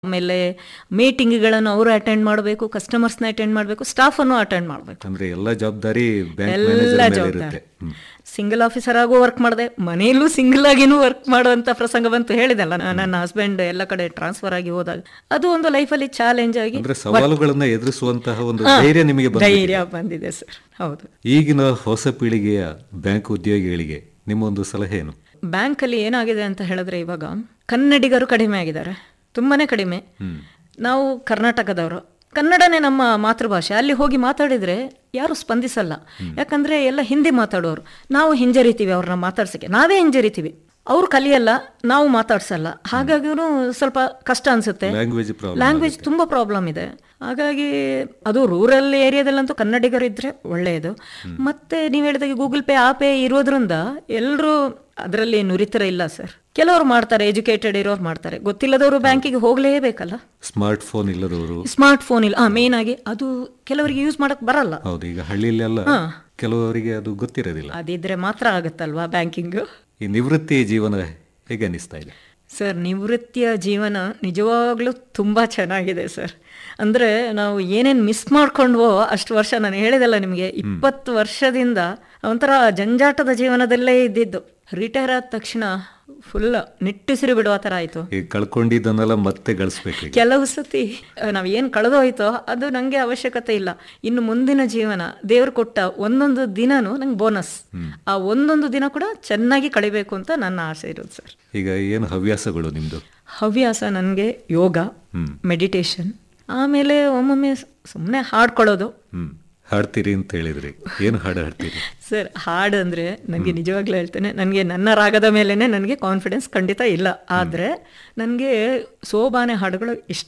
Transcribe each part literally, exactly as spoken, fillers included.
ಆಮೇಲೆ ಮೀಟಿಂಗ್ಗಳನ್ನು ಅವರು ಅಟೆಂಡ್ ಮಾಡಬೇಕು, ಕಸ್ಟಮರ್ಸ್ನ ಅಟೆಂಡ್ ಮಾಡಬೇಕು, ಸ್ಟಾಫನ್ನು ಅಟೆಂಡ್ ಮಾಡಬೇಕು. ಅಂದ್ರೆ ಎಲ್ಲ ಜವಾಬ್ದಾರಿ ಬ್ಯಾಂಕ್ ಎಲ್ಲ ಮ್ಯಾನೇಜರ್ ಮೇಲೆ ಜವಾಬ್ದಾರಿ. ಇರುತ್ತೆ. ಹ್ಮ್. ಸಿಂಗಲ್ ಆಫೀಸರ್ ಆಗೋ ವರ್ಕ್ ಮಾಡಿದೆ, ಮನೆಯಲ್ಲೂ ಸಿಂಗಲ್ ಆಗಿನೂ ವರ್ಕ್ ಮಾಡುವಂತ ಪ್ರಸಂಗ ಬಂತು. ಹೇಳಿದಲ್ಲ, ನನ್ನ ಹಸ್ಬೆಂಡ್ ಎಲ್ಲ ಕಡೆ ಟ್ರಾನ್ಸ್ಫರ್ ಆಗಿ ಹೋದಾಗ ಅದು ಒಂದು ಲೈಫಲ್ಲಿ ಚಾಲೆಂಜ್ ಆಗಿ ಅಂದ್ರೆ ಸವಾಲುಗಳನ್ನ ಎದುರಿಸುವಂತಹ ಒಂದು ಧೈರ್ಯ ನಿಮಗೆ ಬಂದಿದೆ. ಧೈರ್ಯ ಬಂದಿದೆ ಸರ್. ಹೌದು. ಈಗಿನ ಹೊಸ ಪೀಳಿಗೆಯ ಬ್ಯಾಂಕ್ ಉದ್ಯೋಗಿಗಳಿಗೆ ನಿಮ್ಮ ಒಂದು ಸಲಹೆ ಏನು? ಬ್ಯಾಂಕಲ್ಲಿ ಏನಾಗಿದೆ ಅಂತ ಹೇಳಿದ್ರೆ, ಇವಾಗ ಕನ್ನಡಿಗರು ಕಡಿಮೆ ಆಗಿದ್ದಾರೆ, ತುಂಬಾನೇ ಕಡಿಮೆ. ನಾವು ಕರ್ನಾಟಕದವರು, ಕನ್ನಡನೇ ನಮ್ಮ ಮಾತೃಭಾಷೆ. ಅಲ್ಲಿ ಹೋಗಿ ಮಾತಾಡಿದ್ರೆ ಯಾರು ಸ್ಪಂದಿಸಲ್ಲ, ಯಾಕಂದ್ರೆ ಎಲ್ಲ ಹಿಂದಿ ಮಾತಾಡೋರು. ನಾವು ಹಿಂಜರಿತೀವಿ ಅವ್ರನ್ನ ಮಾತಾಡ್ಸಕ್ಕೆ, ನಾವೇ ಹಿಂಜರಿತೀವಿ. ಅವ್ರು ಕಲಿಯಲ್ಲ, ನಾವು ಮಾತಾಡ್ಸಲ್ಲ. ಹಾಗಾಗಿ ಸ್ವಲ್ಪ ಕಷ್ಟ ಅನ್ಸುತ್ತೆ. ಲ್ಯಾಂಗ್ವೇಜ್ ಪ್ರಾಬ್ಲಮ್ ಲ್ಯಾಂಗ್ವೇಜ್ ತುಂಬಾ ಪ್ರಾಬ್ಲಮ್ ಇದೆ. ಹಾಗಾಗಿ ಅದು ರೂರಲ್ ಏರಿಯಾದಲ್ಲಂತೂ ಕನ್ನಡಿಗರು ಇದ್ರೆ ಒಳ್ಳೆಯದು. ಮತ್ತೆ ನೀವು ಹೇಳಿದಾಗೆ ಗೂಗಲ್ ಪೇ, ಆ ಪೇ ಇರೋದ್ರಿಂದ ಎಲ್ಲರೂ ಅದರಲ್ಲಿ ನುರಿತರ ಇಲ್ಲ ಸರ್. ಕೆಲವರು ಮಾಡ್ತಾರೆ, ಎಜುಕೇಟೆಡ್ ಇರೋರು ಮಾಡ್ತಾರೆ, ಗೊತ್ತಿಲ್ಲದವರು ಬ್ಯಾಂಕಿಗೆ ಹೋಗ್ಲೇಬೇಕಲ್ಲ. ಸ್ಮಾರ್ಟ್ ಫೋನ್ ಇಲ್ಲದವರು, ಸ್ಮಾರ್ಟ್ ಫೋನ್ ಇಲ್ಲ, ಮೇನ್ ಆಗಿ ಅದು ಕೆಲವರಿಗೆ ಯೂಸ್ ಮಾಡಕ್ ಬರಲ್ಲ. ಹೌದು, ಈಗ ಹಳ್ಳಿಲೆಲ್ಲ ಕೆಲವರಿಗೆ ಅದು ಗೊತ್ತಿರೋದಿಲ್ಲ. ಅದಿದ್ರೆ ಮಾತ್ರ ಆಗತ್ತಲ್ವಾ ಬ್ಯಾಂಕಿಂಗ್. ಈ ನಿವೃತ್ತಿ ಜೀವನ ಹೇಗೆ ಅನಿಸ್ತಾ ಇದೆ ಸರ್? ನಿವೃತ್ತಿಯ ಜೀವನ ನಿಜವಾಗ್ಲೂ ತುಂಬಾ ಚೆನ್ನಾಗಿದೆ ಸರ್. ಅಂದ್ರೆ ನಾವು ಏನೇನು ಮಿಸ್ ಮಾಡ್ಕೊಂಡ್ವೋ ಅಷ್ಟು ವರ್ಷ, ನಾನು ಹೇಳಿದಲ್ಲ ನಿಮಗೆ, ಇಪ್ಪತ್ತು ವರ್ಷದಿಂದ ಒಂಥರ ಜಂಜಾಟದ ಜೀವನದಲ್ಲೇ ಇದ್ದಿದ್ದು. ರಿಟೈರ್ ಆದ ತಕ್ಷಣ ಫುಲ್ ನಿಟ್ಟುಸಿರು ಬಿಡುವ ಥರ ಆಯಿತು. ಈಗ ಕಳ್ಕೊಂಡಿದ್ದನ್ನೆಲ್ಲ ಮತ್ತೆ ಗಳಿಸ್ಬೇಕು. ಕೆಲವು ಸತಿ ನಾವು ಏನು ಕಳೆದೋಯ್ತೋ ಅದು ನನಗೆ ಅವಶ್ಯಕತೆ ಇಲ್ಲ. ಇನ್ನು ಮುಂದಿನ ಜೀವನ ದೇವ್ರು ಕೊಟ್ಟ ಒಂದೊಂದು ದಿನನೂ ನಂಗೆ ಬೋನಸ್. ಆ ಒಂದೊಂದು ದಿನ ಕೂಡ ಚೆನ್ನಾಗಿ ಕಳಿಬೇಕು ಅಂತ ನನ್ನ ಆಸೆ ಇರೋದು ಸರ್. ಈಗ ಏನು ಹವ್ಯಾಸಗಳು ನಿಮ್ದು? ಹವ್ಯಾಸ ನನಗೆ ಯೋಗ, ಮೆಡಿಟೇಷನ್, ಆಮೇಲೆ ಒಮ್ಮೊಮ್ಮೆ ಸುಮ್ಮನೆ ಹಾಡ್ಕೊಳ್ಳೋದು. ಹ್ಮ್ ಹಾಡ್ತೀರಿ ಅಂತ ಹೇಳಿದ್ರಿ, ಏನು ಹಾಡು ಹಾಡ್ತೀರಿ ಸರ್? ಹಾಡು ಅಂದರೆ ನನಗೆ ನಿಜವಾಗ್ಲೂ ಹೇಳ್ತೇನೆ, ನನಗೆ ನನ್ನ ರಾಗದ ಮೇಲೇ ನನಗೆ ಕಾನ್ಫಿಡೆನ್ಸ್ ಖಂಡಿತ ಇಲ್ಲ. ಆದರೆ ನನಗೆ ಸೋಬಾನೆ ಹಾಡುಗಳು ಇಷ್ಟ.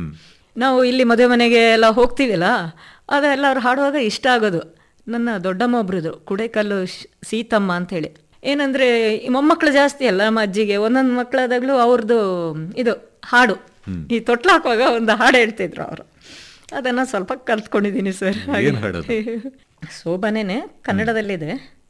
ನಾವು ಇಲ್ಲಿ ಮದುವೆ ಮನೆಗೆ ಎಲ್ಲ ಹೋಗ್ತೀವಲ್ಲ, ಅದೆಲ್ಲ ಅವ್ರು ಹಾಡುವಾಗ ಇಷ್ಟ ಆಗೋದು. ನನ್ನ ದೊಡ್ಡಮ್ಮ ಒಬ್ರದು, ಕುಡೇಕಲ್ಲು ಸೀತಮ್ಮ ಅಂಥೇಳಿ. ಏನಂದರೆ ಈ ಮೊಮ್ಮಕ್ಕಳು ಜಾಸ್ತಿ ಅಲ್ಲ ನಮ್ಮ ಅಜ್ಜಿಗೆ, ಒಂದೊಂದು ಮಕ್ಕಳಾದಾಗಲೂ ಅವ್ರದ್ದು ಇದು ಹಾಡು, ಈ ತೊಟ್ಲು ಹಾಕುವಾಗ ಒಂದು ಹಾಡು ಹೇಳ್ತಿದ್ರು ಅವರು. ಅದನ್ನು ಸ್ವಲ್ಪ ಕಲ್ತ್ಕೊಂಡಿದ್ದೀನಿ ಸರ್. ಏನ್ ಹಾಡೋದು? ಸೋಬಾನೇನೆ, ಕನ್ನಡದಲ್ಲಿದೆ.